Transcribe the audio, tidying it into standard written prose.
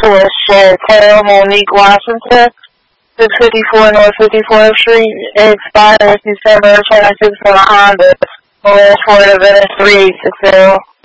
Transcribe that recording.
with Chantel Monique Washington, 654 North 54th Street, expires December 26th on a Honda. Orange Ford Event 360.